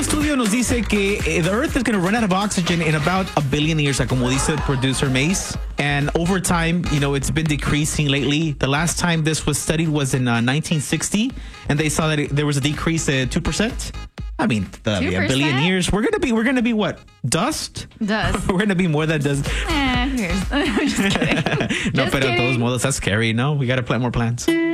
estudio nos dice que the Earth is going to run out of oxygen in about 1 billion years, como dice producer Mace. And over time, it's been decreasing lately. The last time this was studied was in 1960, and they saw that there was a decrease at 2%. I mean, a billion years. We're gonna be what? Dust? Dust. We're gonna be more than dust. I'm just kidding. No, pero de todos modos, that's scary. No, we gotta plant more plants.